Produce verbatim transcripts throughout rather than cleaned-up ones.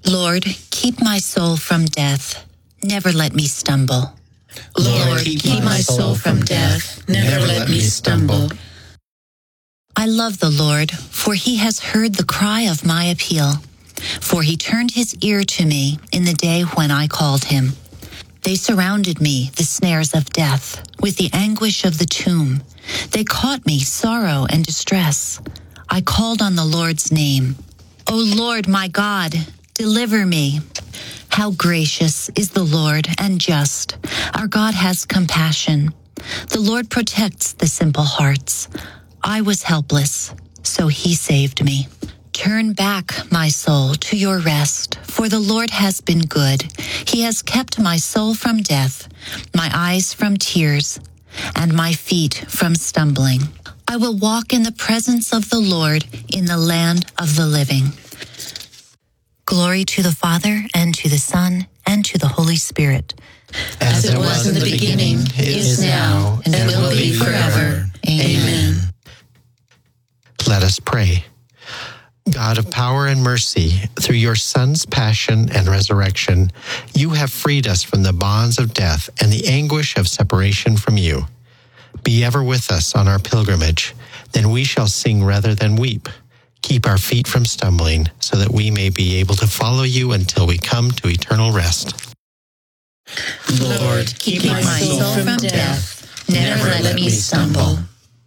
Lord, keep my soul from death. Never let me stumble. Lord, keep my soul from death. Never let me stumble. I love the Lord, for he has heard the cry of my appeal. For he turned his ear to me in the day when I called him. They surrounded me, the snares of death, with the anguish of the tomb. They caught me, sorrow and distress. I called on the Lord's name. O Lord, my God, deliver me. How gracious is the Lord and just. Our God has compassion. The Lord protects the simple hearts. I was helpless, so he saved me. Turn back, my soul, to your rest, for the Lord has been good. He has kept my soul from death, my eyes from tears, and my feet from stumbling. I will walk in the presence of the Lord in the land of the living. Glory to the Father, and to the Son, and to the Holy Spirit. As it was in the beginning, is now, and will be forever. Amen. Let us pray. God of power and mercy, through your Son's passion and resurrection, you have freed us from the bonds of death and the anguish of separation from you. Be ever with us on our pilgrimage, then we shall sing rather than weep. Keep our feet from stumbling, so that we may be able to follow you until we come to eternal rest. Lord, keep my soul from death. Never let me stumble.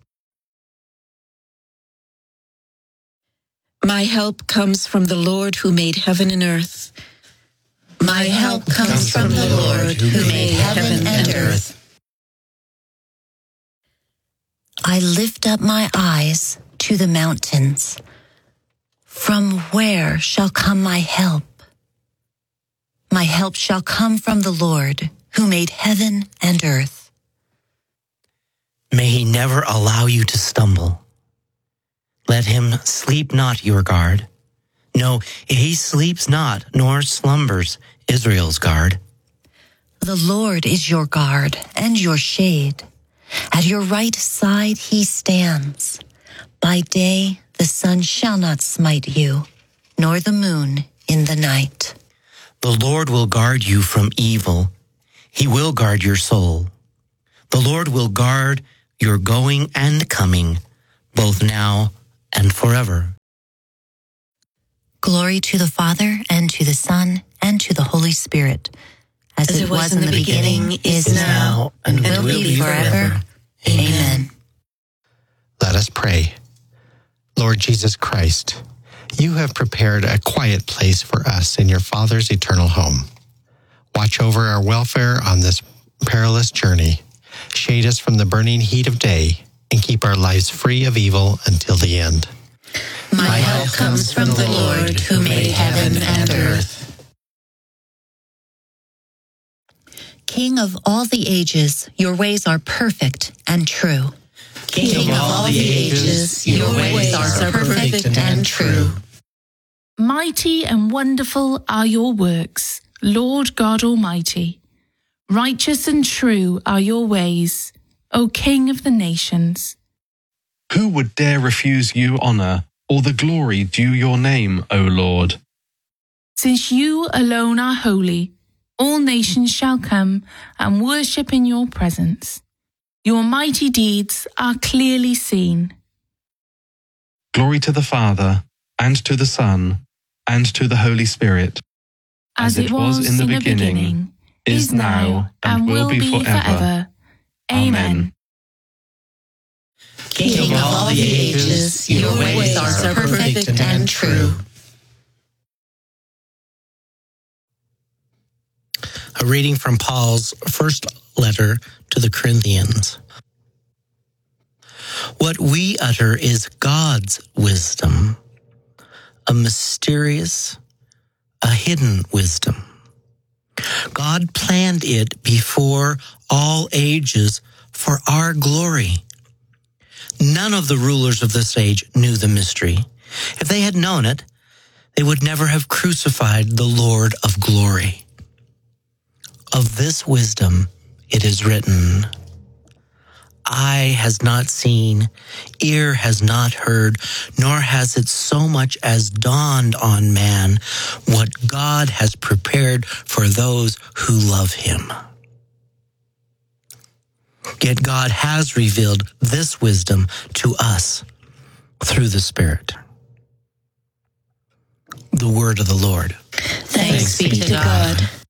My help comes from the Lord who made heaven and earth. My help comes from the Lord who made heaven and earth. I lift up my eyes to the mountains. From where shall come my help? My help shall come from the Lord who made heaven and earth. May he never allow you to stumble. Let him sleep not your guard. No, he sleeps not, nor slumbers Israel's guard. The Lord is your guard and your shade. At your right side he stands. By day the sun shall not smite you, nor the moon in the night. The Lord will guard you from evil. He will guard your soul. The Lord will guard your going and coming, both now and forever. Glory to the Father, and to the Son, and to the Holy Spirit, as, as it was in the beginning, beginning is now, and will be forever. Amen. Let us pray. Lord Jesus Christ, you have prepared a quiet place for us in your Father's eternal home. Watch over our welfare on this perilous journey. Shade us from the burning heat of day, and keep our lives free of evil until the end. My help comes from the Lord who made heaven and earth. King of all the ages, your ways are perfect and true. King of all the ages, your ways are perfect and true. Mighty and wonderful are your works, Lord God Almighty. Righteous and true are your ways, O King of the nations. Who would dare refuse you honor, or the glory due your name, O Lord? Since you alone are holy, all nations shall come and worship in your presence. Your mighty deeds are clearly seen. Glory to the Father, and to the Son, and to the Holy Spirit, as, as it was in the beginning, beginning is now, and, and will be forever. forever. Amen. King of all the ages, your ways are perfect and true. A reading from Paul's first letter to the Corinthians. What we utter is God's wisdom, a mysterious, a hidden wisdom. God planned it before all ages for our glory. None of the rulers of this age knew the mystery. If they had known it, they would never have crucified the Lord of glory. Of this wisdom it is written, eye has not seen, ear has not heard, nor has it so much as dawned on man what God has prepared for those who love him. Yet God has revealed this wisdom to us through the Spirit. The word of the Lord. Thanks be to God.